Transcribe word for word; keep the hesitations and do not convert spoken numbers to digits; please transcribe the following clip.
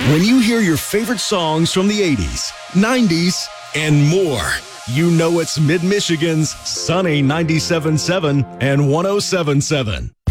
When you hear your favorite songs from the eighties, nineties, and more, you know it's Mid-Michigan's Sunny ninety-seven point seven and one oh seven point seven.